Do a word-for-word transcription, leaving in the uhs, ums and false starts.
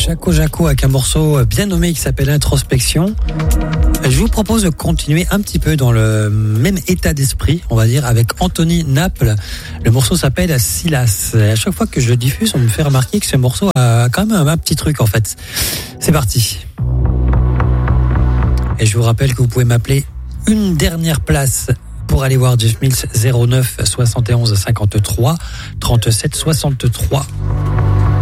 Jaco Jaco avec un morceau bien nommé qui s'appelle Introspection. Je vous propose de continuer un petit peu dans le même état d'esprit, on va dire, avec Anthony Naples. Le morceau s'appelle Silas. Et à chaque fois que je le diffuse, on me fait remarquer que ce morceau a quand même un, un petit truc en fait. C'est parti. Et je vous rappelle que vous pouvez m'appeler une dernière place pour aller voir Jeff Mills, zéro neuf soixante et onze cinquante-trois trente-sept soixante-trois.